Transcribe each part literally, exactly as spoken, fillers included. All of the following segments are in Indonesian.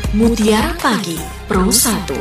Mutiara Pagi Pro satu.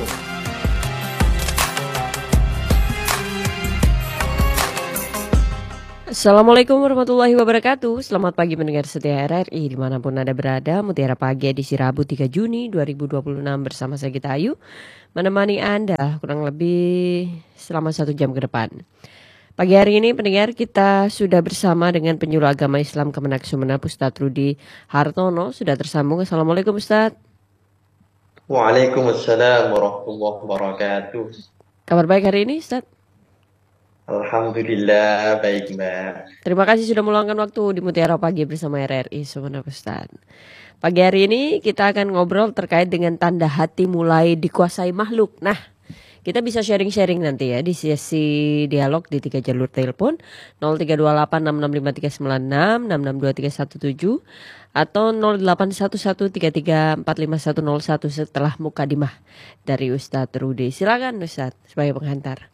Assalamualaikum warahmatullahi wabarakatuh. Selamat pagi pendengar setia R R I dimanapun Anda berada. Mutiara Pagi edisi Rabu tiga Juni dua ribu dua puluh enam bersama saya Gita Ayu menemani Anda kurang lebih selama satu jam ke depan. Pagi hari ini pendengar kita sudah bersama dengan penyuluh agama Islam Kemenak Sumeneb Ustadz Rudi Hartono. Sudah tersambung. Assalamualaikum Ustadz. Waalaikumsalam warahmatullahi wabarakatuh. Kabar baik hari ini Ustadz? Alhamdulillah baik Mbak. Terima kasih sudah meluangkan waktu di Mutiara Pagi bersama R R I Sumeneb Ustadz. Pagi hari ini kita akan ngobrol terkait dengan tanda hati mulai dikuasai makhluk. Nah, kita bisa sharing-sharing nanti ya di sesi dialog di tiga jalur telepon nol tiga dua delapan enam enam lima tiga sembilan enam, enam enam dua tiga satu tujuh atau nol delapan satu satu tiga tiga empat lima satu nol satu setelah mukadimah dari Ustadz Rudi. Silakan Ustadz sebagai penghantar.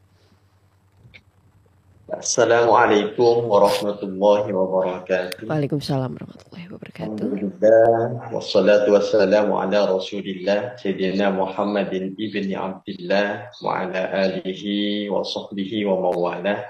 Assalamualaikum warahmatullahi wabarakatuh. Waalaikumsalam warahmatullahi wabarakatuh. Alhamdulillah wassalatu wassalamu ala Rasulillah Sayyidina Muhammadin ibni Abdillah wa ala alihi wa sahbihi wa mawalah.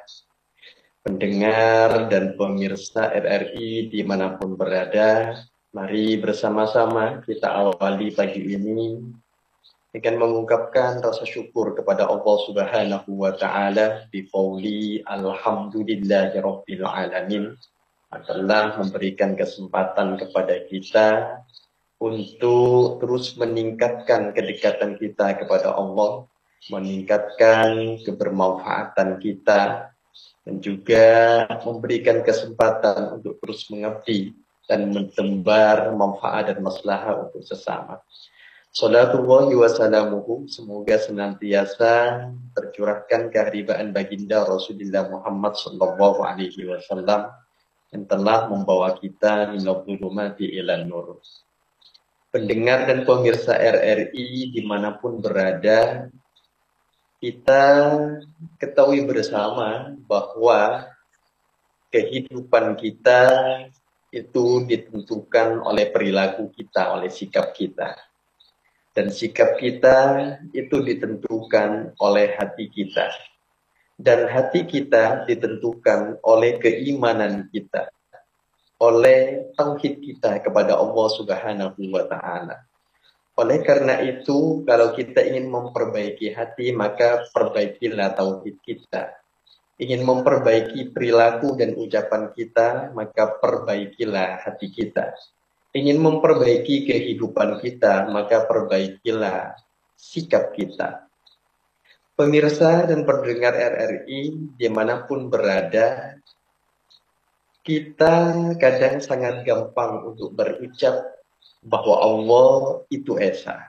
Pendengar dan pemirsa R R I dimanapun berada, mari bersama-sama kita awali pagi ini dengan mengungkapkan rasa syukur kepada Allah Subhanahu wa taala bi qauli alhamdulillahi rabbil alamin adalah memberikan kesempatan kepada kita untuk terus meningkatkan kedekatan kita kepada Allah, meningkatkan kebermanfaatan kita dan juga memberikan kesempatan untuk terus mengabdi dan mentembar manfaat dan maslahah untuk sesama. Salatullahi wa salamuhu, semoga senantiasa tercurahkan keharibaan baginda Rasulullah Muhammad sallallahu alaihi wasallam yang telah membawa kita minal dhulumati ilan nur. Pendengar dan pemirsa R R I dimanapun berada, kita ketahui bersama bahwa kehidupan kita itu ditentukan oleh perilaku kita, oleh sikap kita. Dan sikap kita itu ditentukan oleh hati kita. Dan hati kita ditentukan oleh keimanan kita. Oleh tauhid kita kepada Allah Subhanahu wa ta'ala. Oleh karena itu, kalau kita ingin memperbaiki hati, maka perbaikilah tauhid kita. Ingin memperbaiki perilaku dan ucapan kita, maka perbaikilah hati kita. Ingin memperbaiki kehidupan kita, maka perbaikilah sikap kita. Pemirsa dan pendengar R R I dimanapun berada, kita kadang sangat gampang untuk berucap bahwa Allah itu Esa.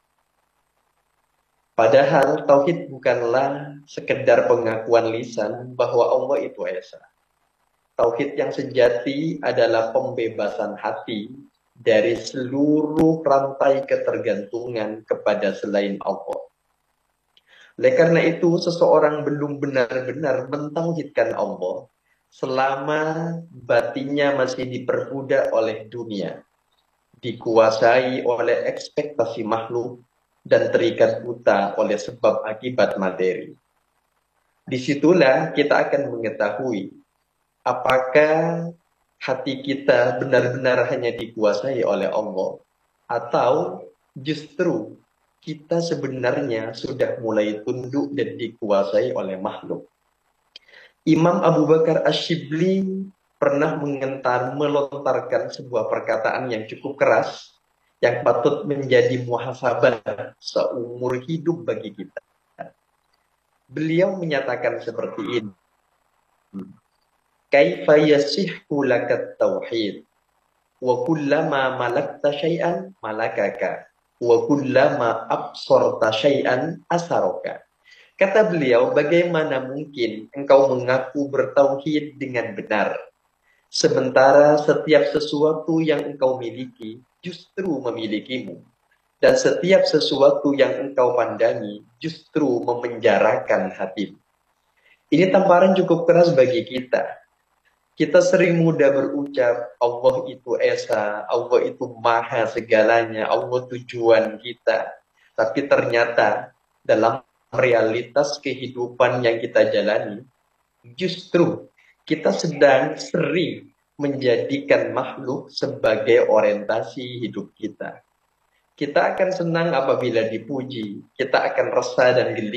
Padahal tauhid bukanlah sekedar pengakuan lisan bahwa Allah itu Esa. Tauhid yang sejati adalah pembebasan hati dari seluruh rantai ketergantungan kepada selain Allah. Oleh karena itu, seseorang belum benar-benar mentauhidkan Allah selama batinnya masih diperbudak oleh dunia, dikuasai oleh ekspektasi makhluk, dan terikat buta oleh sebab akibat materi. Disitulah kita akan mengetahui apakah hati kita benar-benar hanya dikuasai oleh Allah atau justru kita sebenarnya sudah mulai tunduk dan dikuasai oleh makhluk. Imam Abu Bakar Asy-Syibli pernah mengentar, melontarkan sebuah perkataan yang cukup keras yang patut menjadi muhasabah seumur hidup bagi kita. Beliau menyatakan seperti ini. Kaifa yasihhu lakat tauhid wa kullama malakta syai'an malakaka wa kullama absorta syai'an asaraka. Kata beliau, bagaimana mungkin engkau mengaku bertauhid dengan benar sementara setiap sesuatu yang engkau miliki justru memilikimu dan setiap sesuatu yang engkau pandangi justru memenjarakan hatimu. Ini tamparan cukup keras bagi kita. Kita sering mudah berucap, Allah itu Esa, Allah itu Maha segalanya, Allah tujuan kita. Tapi ternyata dalam realitas kehidupan yang kita jalani, justru kita sedang sering menjadikan makhluk sebagai orientasi hidup kita. Kita akan senang apabila dipuji, kita akan resah dan geli